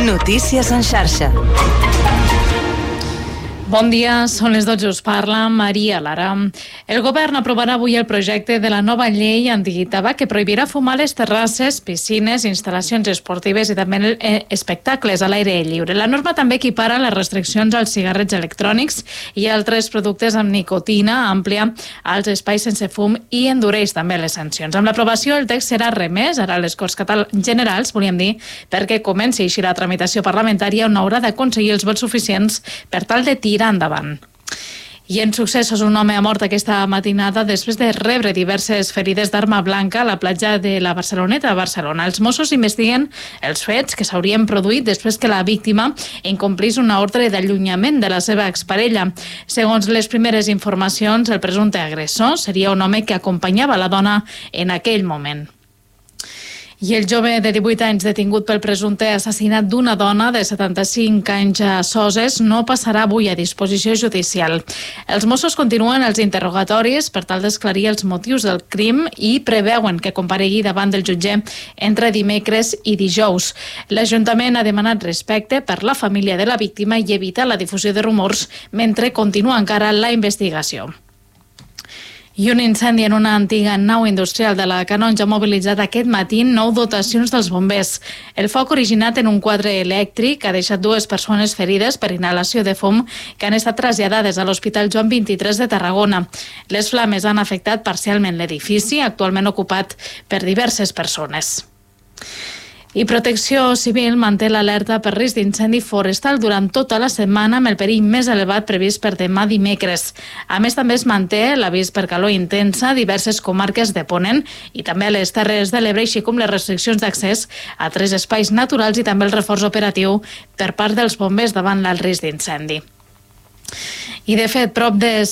Notícies en xarxa. Bon dia, són les 12, us parla Maria Lara. El govern aprovarà avui el projecte de la nova llei antitabac que prohibirà fumar a les terrasses, piscines, instal·lacions esportives i també espectacles a l'aire lliure. La norma també equipara les restriccions als cigarrets electrònics i altres productes amb nicotina àmplia als espais sense fum i endureix també les sancions. Amb l'aprovació el text serà remès ara a les Corts Generals, volíem dir, perquè comenci així la tramitació parlamentària on haurà d'aconseguir els vots suficients per tal de tirar endavant. I en successos, un home ha mort aquesta matinada després de rebre diverses ferides d'arma blanca a la platja de la Barceloneta a Barcelona. Els Mossos investiguen els fets que s'haurien produït després que la víctima incomplís una ordre d'allunyament de la seva exparella. Segons les primeres informacions, el presumpte agressor seria un home que acompanyava la dona en aquell moment. I el jove de 18 anys detingut pel presumpte assassinat d'una dona de 75 anys a Soses no passarà avui a disposició judicial. Els Mossos continuen els interrogatoris per tal d'esclarir els motius del crim i preveuen que comparegui davant del jutge entre dimecres i dijous. L'Ajuntament ha demanat respecte per la família de la víctima i evitar la difusió de rumors mentre continua encara la investigació. I un incendi en una antiga nau industrial de la Canonja ha mobilitzat aquest matí 9 dotacions dels bombers. El foc originat en un quadre elèctric ha deixat 2 persones ferides per inhalació de fum que han estat traslladades a l'Hospital Joan 23 de Tarragona. Les flames han afectat parcialment l'edifici, actualment ocupat per diverses persones. I Protecció Civil manté l'alerta per risc d'incendi forestal durant tota la setmana amb el perill més elevat previst per demà dimecres. A més, també es manté l'avís per calor intensa a diverses comarques de Ponent i també a les Terres de l'Ebre, així com les restriccions d'accés a 3 espais naturals i també el reforç operatiu per part dels bombers davant el risc d'incendi. I, de fet, prop de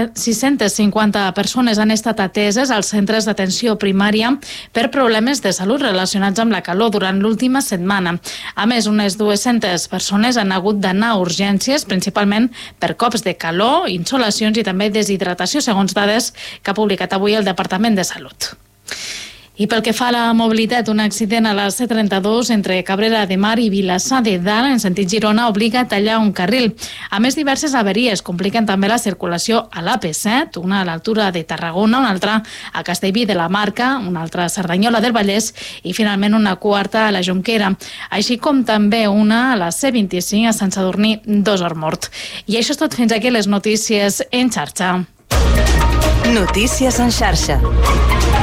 650 persones han estat ateses als centres d'atenció primària per problemes de salut relacionats amb la calor durant l'última setmana. A més, unes 200 persones han hagut d'anar a urgències, principalment per cops de calor, insolacions i també deshidratació, segons dades que ha publicat avui el Departament de Salut. I pel que fa a la mobilitat, un accident a la C32 entre Cabrera de Mar i Vilassar de Dalt, en sentit Girona, obliga a tallar un carril. A més, diverses avaries compliquen també la circulació a l'AP7, una a l'altura de Tarragona, una altra a Castellví de la Marca, una altra a Cerdanyola del Vallès i finalment una quarta a la Jonquera, així com també una a la C25 a Sant Sadurní d'Osormort. I això és tot, fins aquí les notícies en xarxa. Notícies en xarxa.